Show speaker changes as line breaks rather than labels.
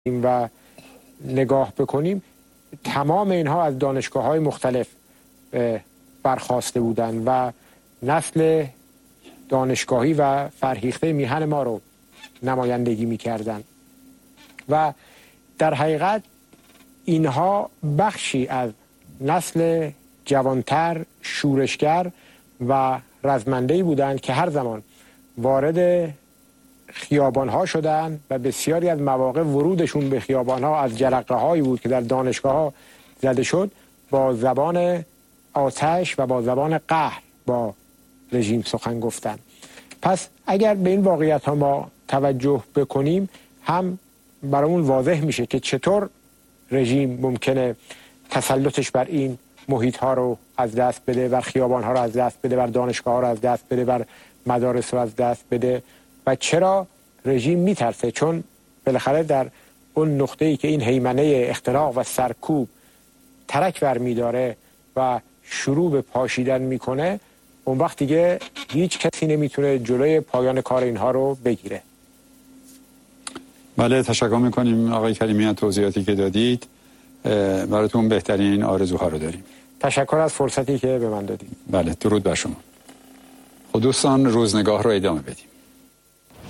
و نگاه بکنیم، تمام اینها از دانشگاه‌های مختلف برخاسته بودند و نسل دانشگاهی و فرهیخته میهن ما رو نمایندگی می‌کردند و در حقیقت اینها بخشی از نسل جوانتر، شورشگر و رزمنده‌ای بودند که هر زمان وارد خیابان‌ها شدند و بسیاری از مواقع ورودشون به خیابان‌ها از جرقه‌هایی بود که در دانشگاه‌ها زده شد، با زبان آتش و با زبان قهر با رژیم سخن گفتن. پس اگر به این واقعیت‌ها ما توجه بکنیم، هم برامون واضح میشه که چطور رژیم ممکنه تسلطش بر این محیط‌ها رو از دست بده، بر خیابان‌ها رو از دست بده، بر دانشگاه‌ها رو از دست بده، بر مدارس رو از دست بده و چرا رژیم میترسه. چون بالاخره در اون نقطه‌ای که این هیمنه اختراق و سرکوب ترک برمی‌داره و شروع به پاشیدن میکنه، اون وقت دیگه هیچ کسی نمیتونه جلوی پایان کار اینها رو بگیره.
بله، تشکر میکنیم آقای کریمی از توضیحاتی که دادید. براتون بهترین آرزوها رو داریم.
تشکر از فرصتی که به من دادید.
بله، درود بر شما. خب دوستان، روزنگاه رو ادامه بدیم.